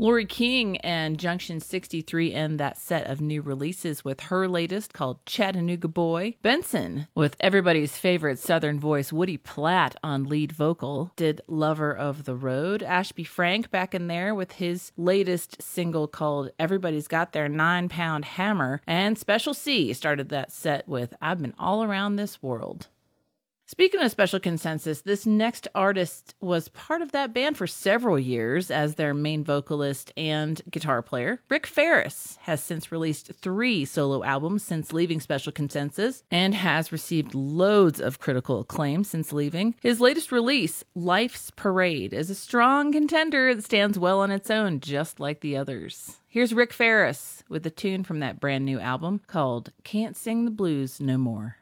Lori King and Junction 63 end that set of new releases with her latest called Chattanooga Boy. Benson, with everybody's favorite Southern voice Woody Platt on lead vocal, did Lover of the Road. Ashby Frank back in there with his latest single called Everybody's Got Their 9-Pound Hammer. And Special C started that set with I've Been All Around This World. Speaking of Special Consensus, this next artist was part of that band for several years as their main vocalist and guitar player. Rick Ferris has since released 3 solo albums since leaving Special Consensus and has received loads of critical acclaim since leaving. His latest release, Life's Parade, is a strong contender that stands well on its own, just like the others. Here's Rick Ferris with a tune from that brand new album called Can't Sing the Blues No More.